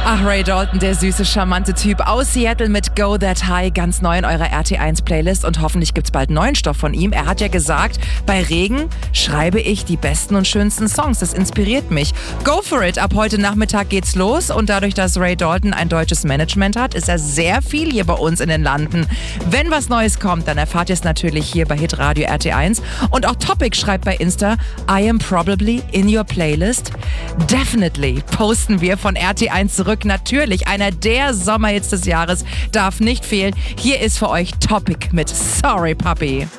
Ach, Ray Dalton, der süße, charmante Typ aus Seattle mit Go That High, ganz neu in eurer RT1-Playlist und hoffentlich gibt's bald neuen Stoff von ihm. Er hat ja gesagt, bei Regen schreibe ich die besten und schönsten Songs. Das inspiriert mich. Go for it! Ab heute Nachmittag geht's los und dadurch, dass Ray Dalton ein deutsches Management hat, ist er sehr viel hier bei uns in den Landen. Wenn was Neues kommt, dann erfahrt ihr es natürlich hier bei Hitradio RT1. Und auch Topic schreibt bei Insta, I am probably in your playlist. Definitely posten wir von RT1 zurück. Natürlich, einer der Sommerhits des Jahres darf nicht fehlen. Hier ist für euch Topic mit Sorry Puppy.